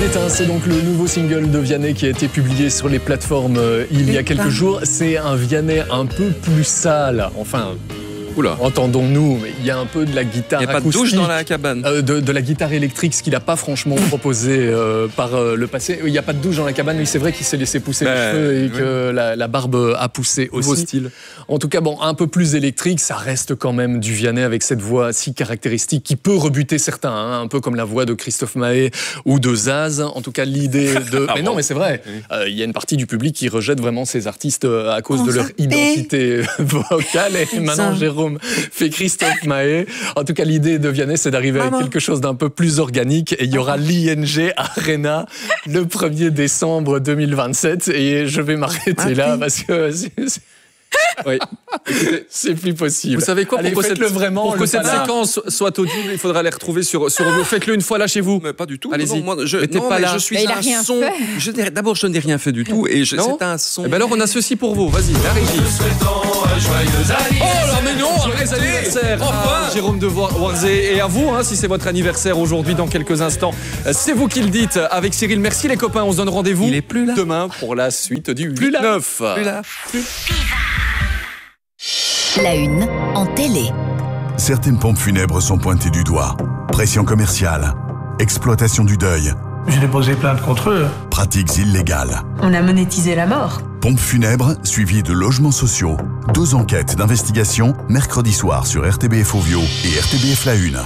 Éteint, c'est donc le nouveau single de Vianney qui a été publié sur les plateformes il y a quelques jours. C'est un Vianney un peu plus sale, enfin... Oula. Entendons-nous, mais il y a un peu de la guitare acoustique. Il n'y a pas de douche dans la cabane. De la guitare électrique, ce qu'il n'a pas franchement proposé par le passé. Il n'y a pas de douche dans la cabane, oui, c'est vrai qu'il s'est laissé pousser les cheveux et que la barbe a poussé aussi. Nouveau style. En tout cas, bon, un peu plus électrique, ça reste quand même du Vianney avec cette voix si caractéristique qui peut rebuter certains, hein, un peu comme la voix de Christophe Maé ou de Zaz. En tout cas, l'idée de... Mais non, mais c'est vrai, il y a une partie du public qui rejette vraiment ces artistes à cause de leur identité vocale. Et maintenant, Jérôme fait Christophe Maé. En tout cas, l'idée de Vianney, c'est d'arriver avec quelque chose d'un peu plus organique. Et il y aura l'ING Arena le 1er décembre 2027. Et je vais m'arrêter là parce que... Oui. C'est plus possible. Vous savez quoi? Allez, pour que cette séquence soit audible, il faudra les retrouver sur Audio. Faites-le une fois là chez vous. Mais pas du tout. Allez-y. Je suis un son. D'abord, je n'ai rien fait du tout. Et c'est un son. Eh ben alors, on a ceci pour vous. Vas-y, la régie. Oh là, mais non, joyeux anniversaire. Enfin, Jérôme de Warzé. Et à vous, hein, si c'est votre anniversaire aujourd'hui, dans quelques instants. C'est vous qui le dites avec Cyril. Merci les copains. On se donne rendez-vous demain pour la suite du 8-9. Plus là. La une en télé. Certaines pompes funèbres sont pointées du doigt. Pression commerciale, exploitation du deuil. J'ai déposé plainte contre eux. Pratiques illégales. On a monétisé la mort. Pompes funèbres suivies de logements sociaux. 2 enquêtes d'investigation mercredi soir sur RTBF Ovio et RTBF La Une.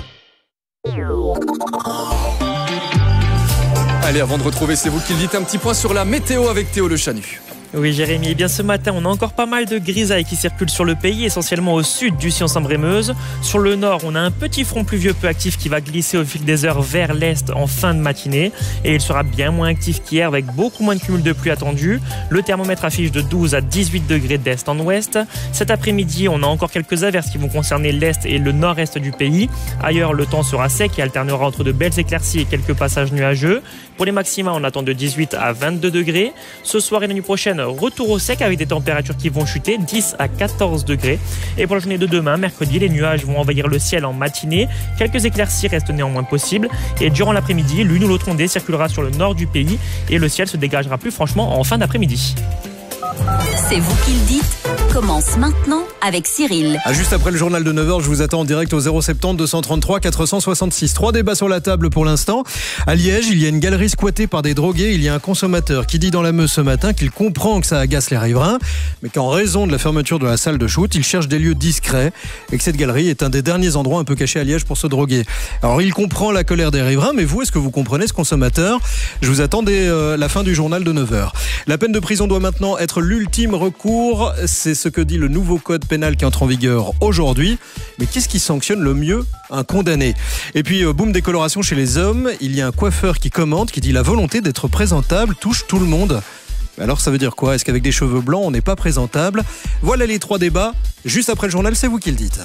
Allez, avant de retrouver C'est vous qui le dites, un petit point sur la météo avec Théo Le Chanu. Oui Jérémy, et bien ce matin on a encore pas mal de grisailles qui circulent sur le pays, essentiellement au sud du Sion-Sambre-et-Meuse. Sur le nord, on a un petit front pluvieux peu actif qui va glisser au fil des heures vers l'est en fin de matinée. Et il sera bien moins actif qu'hier avec beaucoup moins de cumul de pluie attendu. Le thermomètre affiche de 12 à 18 degrés d'est en ouest. Cet après-midi, on a encore quelques averses qui vont concerner l'est et le nord-est du pays. Ailleurs, le temps sera sec et alternera entre de belles éclaircies et quelques passages nuageux. Pour les maxima, on attend de 18 à 22 degrés. Ce soir et la nuit prochaine, retour au sec avec des températures qui vont chuter 10 à 14 degrés. Et pour la journée de demain, mercredi, les nuages vont envahir le ciel en matinée. Quelques éclaircies restent néanmoins possibles. Et durant l'après-midi, l'une ou l'autre ondée circulera sur le nord du pays et le ciel se dégagera plus franchement en fin d'après-midi. C'est vous qui le dites commence maintenant avec Cyril. Juste après le journal de 9h, je vous attends en direct au 070 233 466. 3 débats sur la table pour l'instant. À Liège, il y a une galerie squattée par des drogués. Il y a un consommateur qui dit dans la Meuse ce matin qu'il comprend que ça agace les riverains, mais qu'en raison de la fermeture de la salle de shoot, il cherche des lieux discrets et que cette galerie est un des derniers endroits un peu cachés à Liège pour se droguer. Alors il comprend la colère des riverains, mais vous, est-ce que vous comprenez ce consommateur? Je vous attends dès la fin du journal de 9h. La peine de prison doit maintenant être l'ultime recours. C'est ce que dit le nouveau code pénal qui entre en vigueur aujourd'hui. Mais qu'est-ce qui sanctionne le mieux un condamné? Et puis, boum, décoloration chez les hommes. Il y a un coiffeur qui commente, qui dit la volonté d'être présentable touche tout le monde. Alors ça veut dire quoi? Est-ce qu'avec des cheveux blancs, on n'est pas présentable? Voilà les 3 débats. Juste après le journal, c'est vous qui le dites.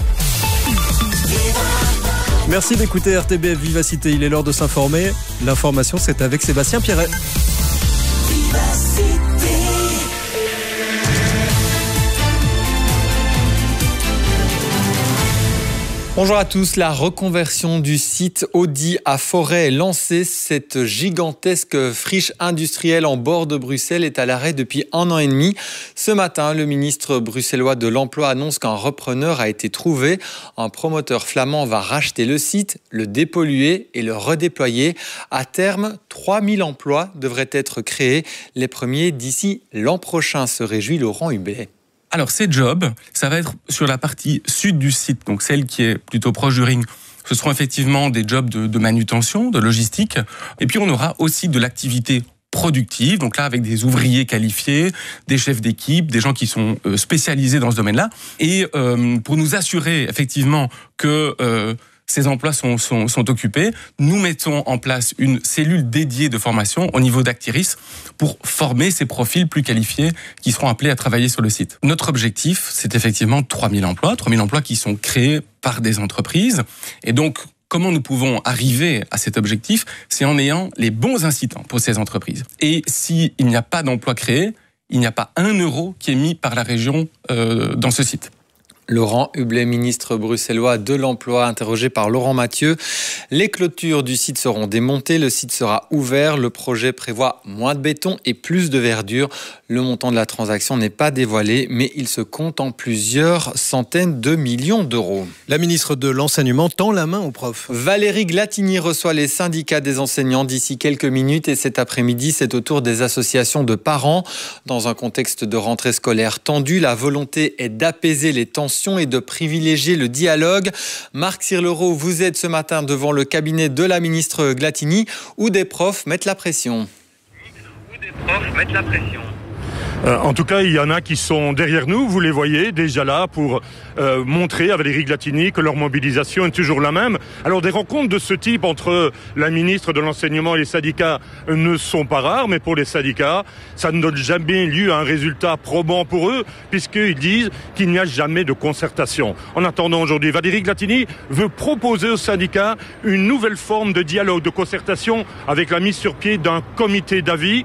Merci d'écouter RTBF Vivacité. Il est l'heure de s'informer. L'information, c'est avec Sébastien Pierret. Bonjour à tous, la reconversion du site Audi à Forêt est lancée. Cette gigantesque friche industrielle en bord de Bruxelles est à l'arrêt depuis 1 an et demi. Ce matin, le ministre bruxellois de l'Emploi annonce qu'un repreneur a été trouvé. Un promoteur flamand va racheter le site, le dépolluer et le redéployer. À terme, 3000 emplois devraient être créés. Les premiers d'ici l'an prochain, se réjouit Laurent Hublet. Alors, ces jobs, ça va être sur la partie sud du site, donc celle qui est plutôt proche du ring. Ce seront effectivement des jobs de manutention, de logistique. Et puis, on aura aussi de l'activité productive, donc là, avec des ouvriers qualifiés, des chefs d'équipe, des gens qui sont spécialisés dans ce domaine-là. Et pour nous assurer, effectivement, que ces emplois sont occupés, nous mettons en place une cellule dédiée de formation au niveau d'Actiris pour former ces profils plus qualifiés qui seront appelés à travailler sur le site. Notre objectif, c'est effectivement 3000 emplois qui sont créés par des entreprises. Et donc, comment nous pouvons arriver à cet objectif? C'est en ayant les bons incitants pour ces entreprises. Et s'il n'y a pas d'emplois créés, il n'y a pas 1 euro qui est mis par la région dans ce site. Laurent Hublet, ministre bruxellois de l'Emploi, interrogé par Laurent Mathieu. Les clôtures du site seront démontées, le site sera ouvert. Le projet prévoit moins de béton et plus de verdure. Le montant de la transaction n'est pas dévoilé, mais il se compte en plusieurs centaines de millions d'euros. La ministre de l'Enseignement tend la main aux profs. Valérie Glatigny reçoit les syndicats des enseignants d'ici quelques minutes et cet après-midi, c'est au tour des associations de parents. Dans un contexte de rentrée scolaire tendue, la volonté est d'apaiser les tensions et de privilégier le dialogue. Marc Sirlereau, vous êtes ce matin devant le cabinet de la ministre Glatigny où des profs mettent la pression. En tout cas, il y en a qui sont derrière nous, vous les voyez déjà là pour montrer à Valérie Glatigny que leur mobilisation est toujours la même. Alors des rencontres de ce type entre la ministre de l'Enseignement et les syndicats ne sont pas rares, mais pour les syndicats, ça ne donne jamais lieu à un résultat probant pour eux, puisqu'ils disent qu'il n'y a jamais de concertation. En attendant aujourd'hui, Valérie Glatigny veut proposer aux syndicats une nouvelle forme de dialogue, de concertation, avec la mise sur pied d'un comité d'avis.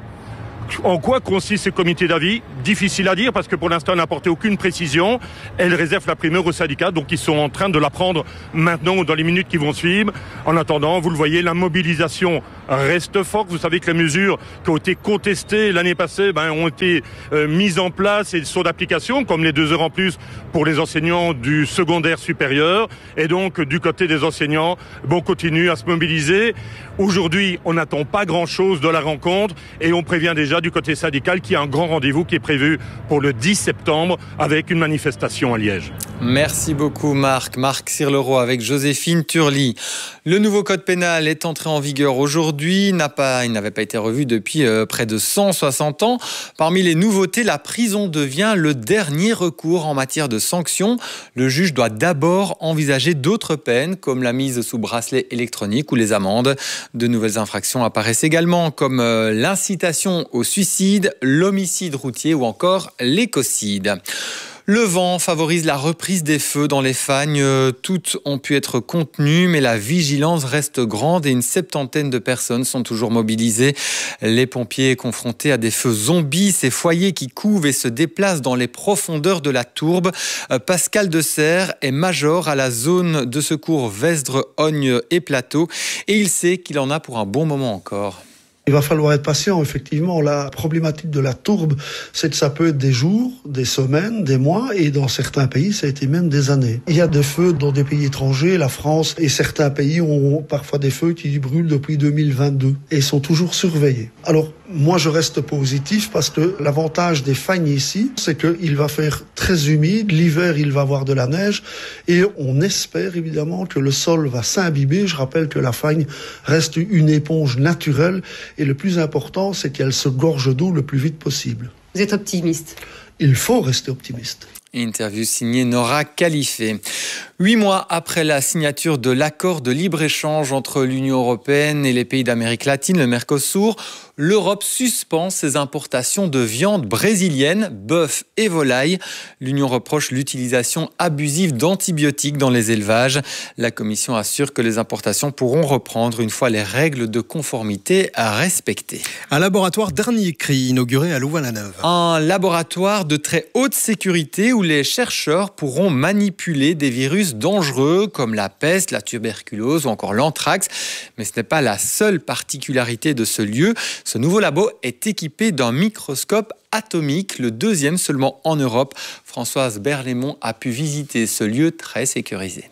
En quoi consiste ce comité d'avis? Difficile à dire parce que pour l'instant elle n'a apporté aucune précision. Elle réserve la primeur aux syndicats, donc ils sont en train de la prendre maintenant ou dans les minutes qui vont suivre. En attendant, vous le voyez, la mobilisation reste forte. Vous savez que les mesures qui ont été contestées l'année passée ont été mises en place et sont d'application, comme les 2 heures en plus pour les enseignants du secondaire supérieur. Et donc du côté des enseignants, on continue à se mobiliser. Aujourd'hui, on n'attend pas grand-chose de la rencontre et on prévient déjà du côté syndical qu'il y a un grand rendez-vous qui est prévu pour le 10 septembre avec une manifestation à Liège. Merci beaucoup Marc. Marc Sirlereau avec Joséphine Turly. Le nouveau code pénal est entré en vigueur aujourd'hui. Il n'avait pas été revu depuis près de 160 ans. Parmi les nouveautés, la prison devient le dernier recours en matière de sanctions. Le juge doit d'abord envisager d'autres peines comme la mise sous bracelet électronique ou les amendes. De nouvelles infractions apparaissent également comme l'incitation au suicide, l'homicide routier ou encore l'écocide. Le vent favorise la reprise des feux dans les Fagnes. Toutes ont pu être contenues, mais la vigilance reste grande et une 70aine de personnes sont toujours mobilisées. Les pompiers confrontés à des feux zombies, ces foyers qui couvent et se déplacent dans les profondeurs de la tourbe. Pascal Deserre est major à la zone de secours Vesdre, Ogne et Plateau et il sait qu'il en a pour un bon moment encore. Il va falloir être patient, effectivement. La problématique de la tourbe, c'est que ça peut être des jours, des semaines, des mois, et dans certains pays, ça a été même des années. Il y a des feux dans des pays étrangers, la France et certains pays ont parfois des feux qui brûlent depuis 2022 et sont toujours surveillés. Alors, moi, je reste positif parce que l'avantage des Fagnes ici, c'est qu'il va faire très humide. L'hiver, il va avoir de la neige et on espère évidemment que le sol va s'imbiber. Je rappelle que la Fagne reste une éponge naturelle et le plus important, c'est qu'elle se gorge d'eau le plus vite possible. Vous êtes optimiste? Il faut rester optimiste. Interview signée Nora Califé. 8 mois après la signature de l'accord de libre-échange entre l'Union européenne et les pays d'Amérique latine, le Mercosur, l'Europe suspend ses importations de viande brésilienne, bœuf et volaille. L'Union reproche l'utilisation abusive d'antibiotiques dans les élevages. La Commission assure que les importations pourront reprendre une fois les règles de conformité à respecter. Un laboratoire dernier cri inauguré à Louvain-la-Neuve. Un laboratoire de très haute sécurité où les chercheurs pourront manipuler des virus dangereux comme la peste, la tuberculose ou encore l'anthrax. Mais ce n'est pas la seule particularité de ce lieu. Ce nouveau labo est équipé d'un microscope atomique, le 2e seulement en Europe. Françoise Berlaymont a pu visiter ce lieu très sécurisé.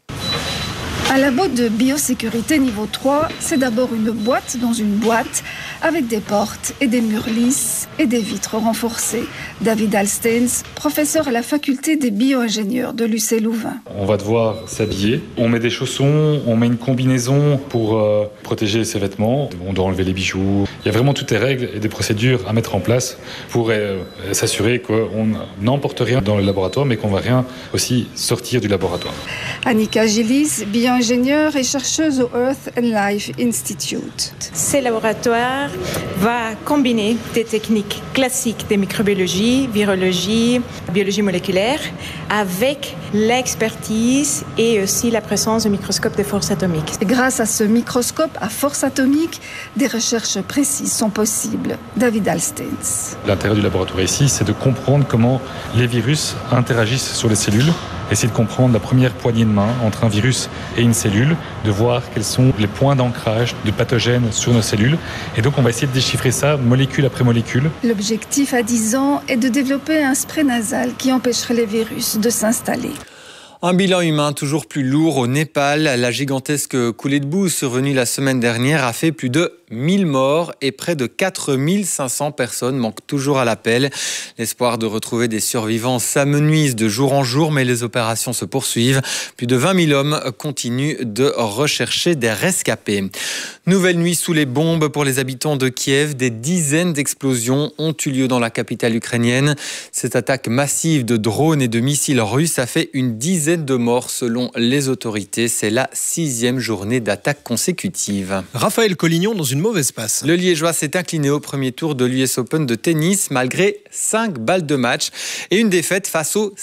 Un labo de biosécurité niveau 3, c'est d'abord une boîte dans une boîte avec des portes et des murs lisses et des vitres renforcées. David Alsteins, professeur à la faculté des bio-ingénieurs de l'UC Louvain. On va devoir s'habiller. On met des chaussons, on met une combinaison pour protéger ses vêtements. On doit enlever les bijoux. Il y a vraiment toutes les règles et des procédures à mettre en place pour s'assurer qu'on n'emporte rien dans le laboratoire, mais qu'on ne va rien aussi sortir du laboratoire. Annika Gillis, bio-ingénieure et chercheuse au Earth and Life Institute. Ce laboratoire va combiner des techniques classiques de microbiologie, virologie, biologie moléculaire avec l'expertise et aussi la présence de microscopes de force atomique. Grâce à ce microscope à force atomique, des recherches précises sont possibles. David Alsteins. L'intérêt du laboratoire ici, c'est de comprendre comment les virus interagissent sur les cellules essayer de comprendre la première poignée de main entre un virus et une cellule, de voir quels sont les points d'ancrage de pathogènes sur nos cellules. Et donc on va essayer de déchiffrer ça molécule après molécule. L'objectif à 10 ans est de développer un spray nasal qui empêcherait les virus de s'installer. Un bilan humain toujours plus lourd au Népal. La gigantesque coulée de boue survenue la semaine dernière a fait plus de 1000 morts et près de 4500 personnes manquent toujours à l'appel. L'espoir de retrouver des survivants s'amenuise de jour en jour, mais les opérations se poursuivent. Plus de 20 000 hommes continuent de rechercher des rescapés. Nouvelle nuit sous les bombes pour les habitants de Kiev. Des dizaines d'explosions ont eu lieu dans la capitale ukrainienne. Cette attaque massive de drones et de missiles russes a fait une dizaine de morts selon les autorités. C'est la 6e journée d'attaque consécutive. Raphaël Collignon dans une mauvaise passe. Le Liégeois s'est incliné au premier tour de l'US Open de tennis malgré 5 balles de match et une défaite face au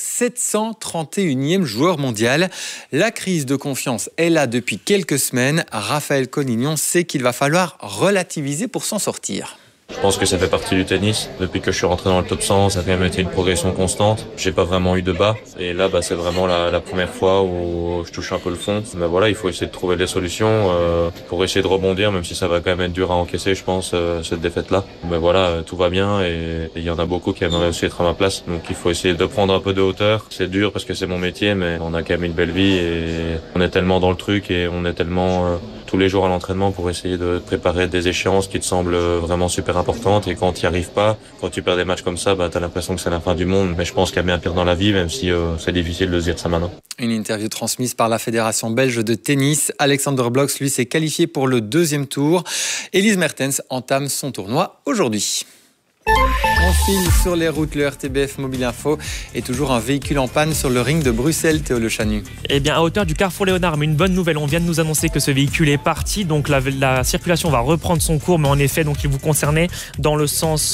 731e joueur mondial. La crise de confiance est là depuis quelques semaines. Raphaël Collignon sait qu'il va falloir relativiser pour s'en sortir. Je pense que ça fait partie du tennis. Depuis que je suis rentré dans le top 100, ça a quand même été une progression constante. J'ai pas vraiment eu de bas. Et là, c'est vraiment la première fois où je touche un peu le fond. Mais voilà, il faut essayer de trouver des solutions pour essayer de rebondir, même si ça va quand même être dur à encaisser, je pense, cette défaite-là. Mais voilà, tout va bien et il y en a beaucoup qui aimeraient aussi être à ma place. Donc il faut essayer de prendre un peu de hauteur. C'est dur parce que c'est mon métier, mais on a quand même une belle vie et on est tellement dans le truc et on est tellement tous les jours à l'entraînement pour essayer de préparer des échéances qui te semblent vraiment super importantes. Et quand tu n'y arrives pas, quand tu perds des matchs comme ça, t'as l'impression que c'est la fin du monde. Mais je pense qu'il y a bien pire dans la vie, même si c'est difficile de se dire ça maintenant. Une interview transmise par la Fédération belge de tennis. Alexander Blocks, lui, s'est qualifié pour le 2e tour. Elise Mertens entame son tournoi aujourd'hui. On file sur les routes, le RTBF Mobile Info est toujours un véhicule en panne sur le ring de Bruxelles, Théo Le Chanu. Eh bien, à hauteur du carrefour Léonard, mais une bonne nouvelle, on vient de nous annoncer que ce véhicule est parti, donc la circulation va reprendre son cours, mais en effet, donc il vous concernait dans le sens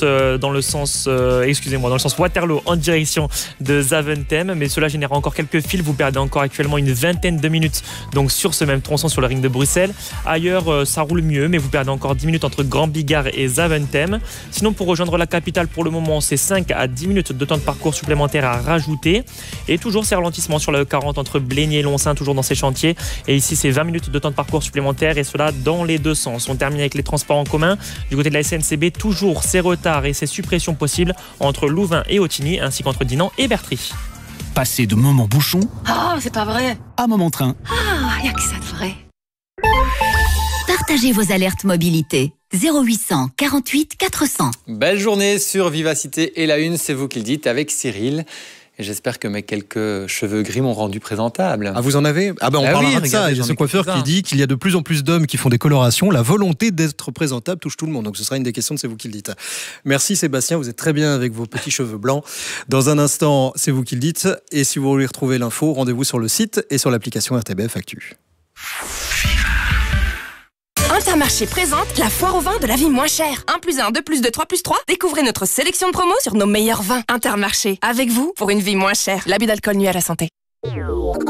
Waterloo en direction de Zaventem, mais cela génère encore quelques fils, vous perdez encore actuellement une vingtaine de minutes donc sur ce même tronçon sur le ring de Bruxelles. Ailleurs, ça roule mieux, mais vous perdez encore 10 minutes entre Grand Bigard et Zaventem. Sinon, pour rejoindre la capitale, pour le moment, c'est 5 à 10 minutes de temps de parcours supplémentaire à rajouter. Et toujours ces ralentissements sur la E40 entre Blénier et Lonsin, toujours dans ces chantiers. Et ici, c'est 20 minutes de temps de parcours supplémentaire et cela dans les deux sens. On termine avec les transports en commun. Du côté de la SNCB, toujours ces retards et ces suppressions possibles entre Louvain et Autigny, ainsi qu'entre Dinan et Bertry. Passez de moments bouchons c'est pas vrai. à moments train. Y a que ça de vrai. Partagez vos alertes mobilité. 0800 48 400. Belle journée sur Vivacité et la Une, c'est vous qui le dites, avec Cyril. Et j'espère que mes quelques cheveux gris m'ont rendu présentable. Ah, vous en avez ? On parlera de ça. Il y a ce coiffeur qui dit qu'il y a de plus en plus d'hommes qui font des colorations. La volonté d'être présentable touche tout le monde. Donc ce sera une des questions de C'est vous qui le dites. Merci Sébastien, vous êtes très bien avec vos petits cheveux blancs. Dans un instant, C'est vous qui le dites. Et si vous voulez retrouver l'info, rendez-vous sur le site et sur l'application RTBF Actu. Intermarché présente la foire au vin de la vie moins chère. 1 + 1, 2 + 2, 3 + 3. Découvrez notre sélection de promos sur nos meilleurs vins. Intermarché, avec vous pour une vie moins chère. L'abus d'alcool nuit à la santé.